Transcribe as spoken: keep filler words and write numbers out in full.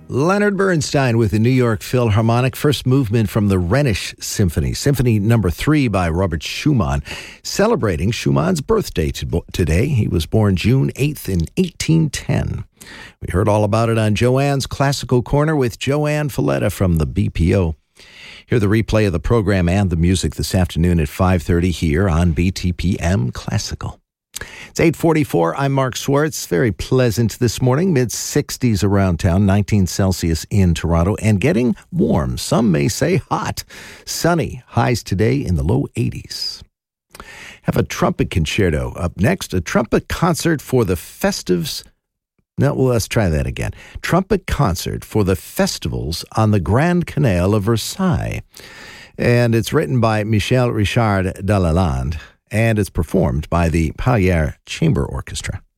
Leonard Bernstein with the New York Philharmonic, first movement from the Rhenish Symphony, Symphony number three by Robert Schumann, celebrating Schumann's birthday to- today. He was born June eighth in eighteen ten. We heard all about it on Joanne's Classical Corner with Joanne Falletta from the B P O. Hear the replay of the program and the music this afternoon at five thirty here on B T P M Classical. It's eight forty-four. I'm Mark Schwartz. Very pleasant this morning. mid sixties around town, nineteen Celsius in Toronto, and getting warm. Some may say hot. Sunny. Highs today in the low eighties. Have a trumpet concerto up next. A trumpet concert for the festives. No, well, let's try that again. Trumpet concert for the festivals on the Grand Canal of Versailles. And it's written by Michel Richard Delalande. And it's performed by the Palliere Chamber Orchestra.